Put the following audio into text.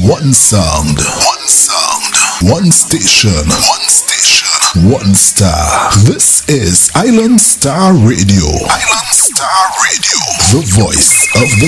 One sound, one station, one star. This is Island Star Radio. The voice of the